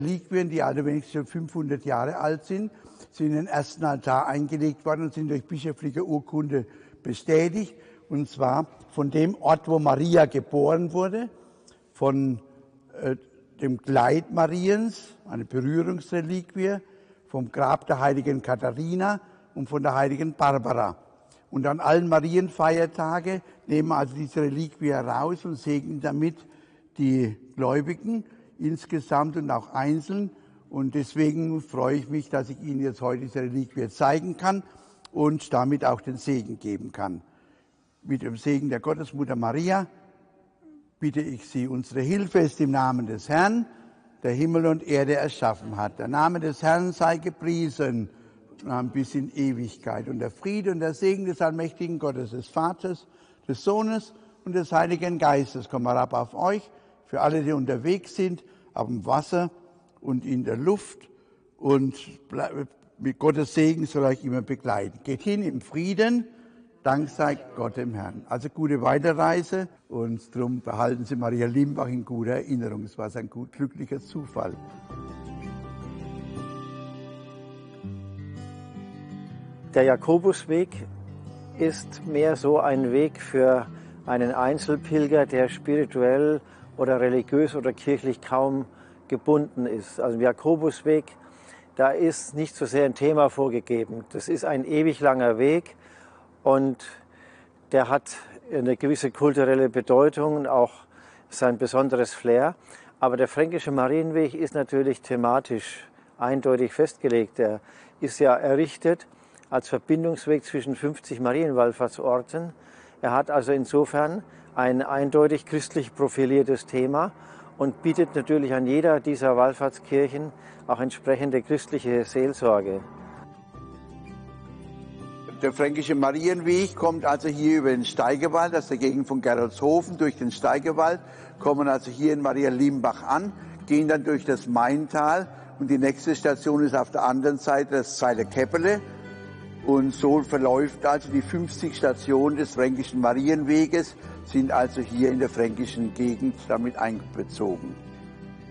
Reliquien, die alle wenigstens schon 500 Jahre alt sind in den ersten Altar eingelegt worden und sind durch bischöfliche Urkunde bestätigt. Und zwar von dem Ort, wo Maria geboren wurde, von dem Kleid Mariens, eine Berührungsreliquie, vom Grab der heiligen Katharina und von der heiligen Barbara. Und an allen Marienfeiertage nehmen also diese Reliquie heraus und segnen damit die Gläubigen insgesamt und auch einzeln. Und deswegen freue ich mich, dass ich Ihnen jetzt heute diese Reliquie zeigen kann und damit auch den Segen geben kann. Mit dem Segen der Gottesmutter Maria bitte ich Sie, unsere Hilfe ist im Namen des Herrn, der Himmel und Erde erschaffen hat. Der Name des Herrn sei gepriesen bis in Ewigkeit. Und der Friede und der Segen des allmächtigen Gottes, des Vaters, des Sohnes und des Heiligen Geistes kommen herab auf euch, für alle, die unterwegs sind, auf dem Wasser und in der Luft. Und mit Gottes Segen soll euch immer begleiten. Geht hin im Frieden, Dank sei Gott dem Herrn. Also gute Weiterreise und darum behalten Sie Maria Limbach in guter Erinnerung. Es war ein glücklicher Zufall. Der Jakobusweg ist mehr so ein Weg für einen Einzelpilger, der spirituell oder religiös oder kirchlich kaum gebunden ist. Also im Jakobusweg, da ist nicht so sehr ein Thema vorgegeben. Das ist ein ewig langer Weg und der hat eine gewisse kulturelle Bedeutung und auch sein besonderes Flair. Aber der Fränkische Marienweg ist natürlich thematisch eindeutig festgelegt. Er ist ja errichtet als Verbindungsweg zwischen 50 Marienwallfahrtsorten. Er hat also insofern ein eindeutig christlich profiliertes Thema und bietet natürlich an jeder dieser Wallfahrtskirchen auch entsprechende christliche Seelsorge. Der Fränkische Marienweg kommt also hier über den Steigewald, das ist der Gegend von Gerolzhofen, durch den Steigewald, kommen also hier in Maria Limbach an, gehen dann durch das Maintal und die nächste Station ist auf der anderen Seite das Zeiler-Keppele. Und so verläuft also die 50 Stationen des Fränkischen Marienweges, sind also hier in der fränkischen Gegend damit einbezogen.